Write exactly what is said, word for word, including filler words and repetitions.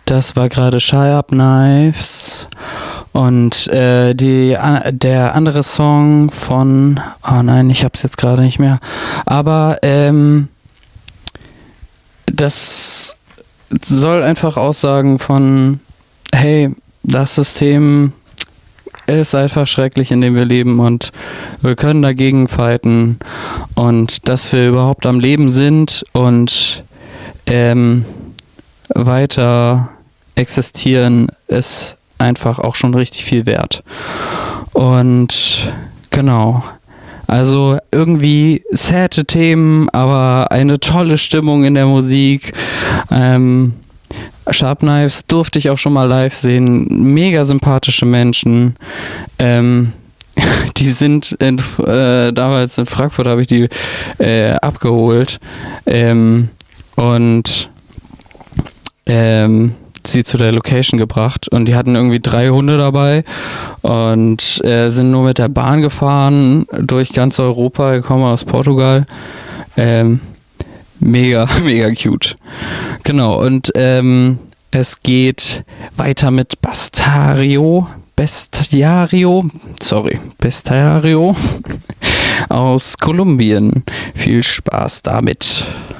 Das war gerade Sharp Knives. Und äh, die, der andere Song von, oh nein, ich hab's jetzt gerade nicht mehr, aber ähm, das soll einfach aussagen von, hey, das System ist einfach schrecklich, in dem wir leben und wir können dagegen fighten und dass wir überhaupt am Leben sind und ähm, weiter existieren, ist einfach auch schon richtig viel wert. Und genau, also irgendwie sad Themen, aber eine tolle Stimmung in der Musik. Ähm, Sharp Knives durfte ich auch schon mal live sehen. Mega sympathische Menschen. Ähm, die sind in, äh, damals in Frankfurt, habe ich die äh, abgeholt. Ähm, und ähm, sie zu der Location gebracht und die hatten irgendwie drei Hunde dabei und äh, sind nur mit der Bahn gefahren durch ganz Europa, gekommen aus Portugal. Ähm, mega, mega cute. Genau, und ähm, es geht weiter mit Bastario, Bestiario, sorry, Bestiario aus Kolumbien. Viel Spaß damit.